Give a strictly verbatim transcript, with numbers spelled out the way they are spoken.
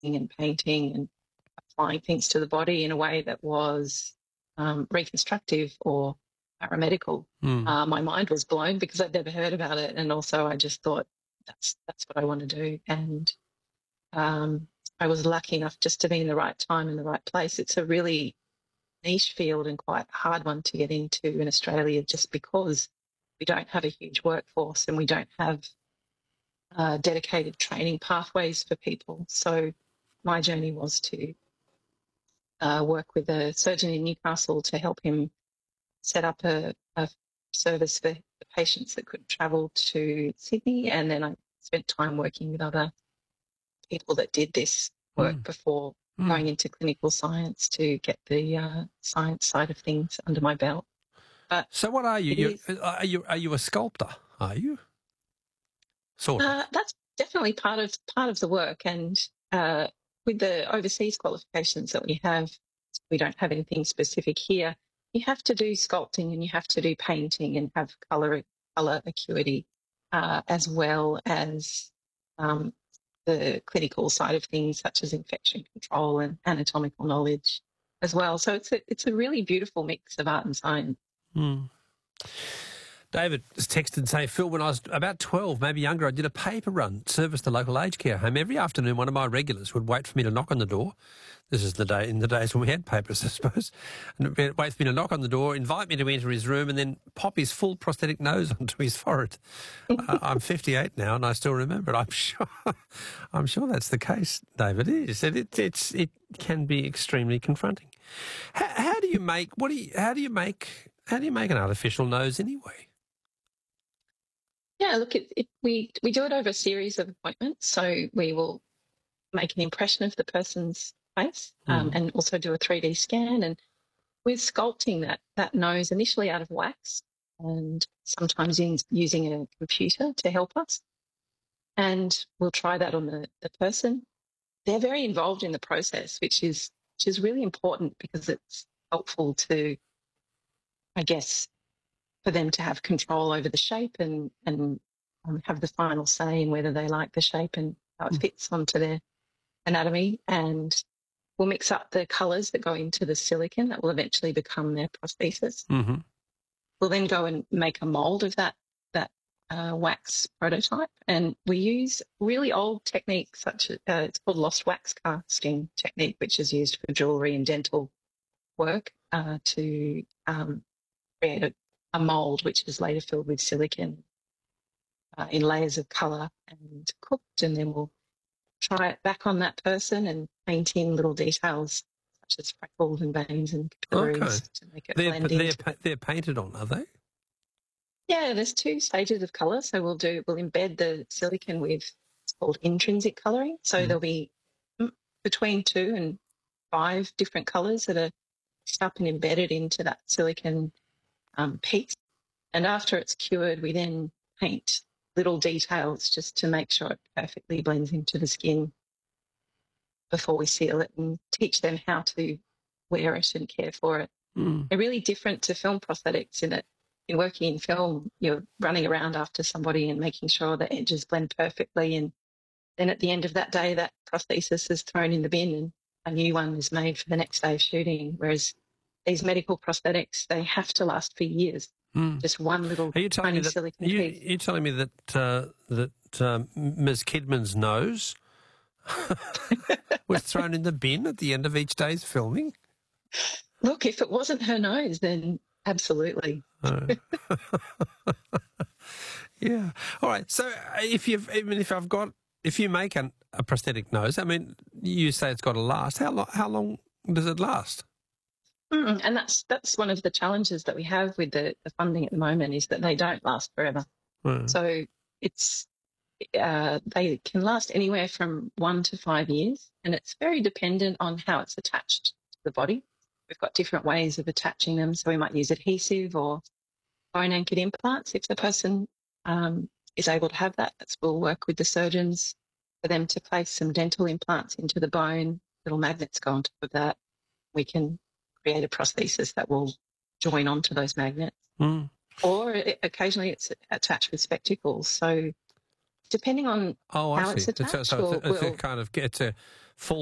and painting and applying things to the body in a way that was um, reconstructive or paramedical. Mm. Uh, my mind was blown because I'd never heard about it, and also I just thought that's that's what I want to do. And um, I was lucky enough just to be in the right time in the right place. It's a really niche field and quite a hard one to get into in Australia, just because we don't have a huge workforce and we don't have uh, dedicated training pathways for people. So my journey was to uh, work with a surgeon in Newcastle to help him set up a, a service for the patients that couldn't travel to Sydney. And then I spent time working with other people that did this work Mm. before Mm. going into clinical science to get the uh, science side of things under my belt. But So what are you? it You're, is, are you? Are you a sculptor? Are you? Sort of. uh, that's definitely part of part of the work. And uh, with the overseas qualifications that we have, we don't have anything specific here. You have to do sculpting and you have to do painting and have color color acuity, uh, as well as um, the clinical side of things, such as infection control and anatomical knowledge as well. So it's a, it's a really beautiful mix of art and science. Mm. David has texted and say, Phil, when I was about twelve, maybe younger, I did a paper run, serviced the local aged care home. Every afternoon, one of my regulars would wait for me to knock on the door. This is the day in the days when we had papers, I suppose. And wait for me to knock on the door, invite me to enter his room, and then pop his full prosthetic nose onto his forehead. uh, I'm fifty-eight now, and I still remember it. I'm sure, I'm sure that's the case, David. It is. It, it, it's, it can be extremely confronting. How, how do you make? What do you? How do you make? How do you make an artificial nose anyway? Yeah, look, it, it, we we do it over a series of appointments. So we will make an impression of the person's face, um, Mm. and also do a three D scan. And we're sculpting that that nose initially out of wax, and sometimes in, using a computer to help us. And we'll try that on the, the person. They're very involved in the process, which is which is really important because it's helpful to, I guess, for them to have control over the shape and, and um, have the final say in whether they like the shape and how it fits onto their anatomy. And we'll mix up the colours that go into the silicone that will eventually become their prosthesis. Mm-hmm. We'll then go and make a mould of that, that uh, wax prototype. And we use really old techniques such as, uh, it's called lost wax casting technique, which is used for jewellery and dental work uh, to um, create a a mould which is later filled with silicone uh, in layers of colour and cooked, and then we'll try it back on that person and paint in little details such as freckles and veins and capillaries Okay. to make it They're, blend they're, in. pa- they're painted on, are they? Yeah, there's two stages of colour. So we'll do we'll embed the silicone with, it's called intrinsic colouring. So Mm. there'll be between two and five different colours that are mixed up and embedded into that silicone um, piece. And after it's cured, we then paint little details just to make sure it perfectly blends into the skin before we seal it, and teach them how to wear it and care for it. Mm. They're really different to film prosthetics in that in working in film, you're running around after somebody and making sure the edges blend perfectly. And then at the end of that day, that prosthesis is thrown in the bin and a new one is made for the next day of shooting. Whereas these medical prosthetics, they have to last for years. Mm. Just one little Are you telling me tiny that, silicone you, piece. you're telling me that, uh, that um, Miz Kidman's nose was thrown in the bin at the end of each day's filming? Look, if it wasn't her nose, then absolutely. Oh. Yeah. All right. So if you've, even if I've got, if you make an, a prosthetic nose, I mean, you say it's got to last. How long? How long does it last? Mm, and that's that's one of the challenges that we have with the, the funding at the moment, is that they don't last forever. Mm. So it's uh, they can last anywhere from one to five years, and it's very dependent on how it's attached to the body. We've got different ways of attaching them, so we might use adhesive or bone anchored implants if the person um, is able to have that. That's, we'll work with the surgeons for them to place some dental implants into the bone. Little magnets go on top of that. We can create a prosthesis that will join onto those magnets. Mm. Or it, occasionally it's attached with spectacles. So depending on Oh, I how see. it's attached, It's a, so we'll, it's, a, it's a we'll, kind of it's a fall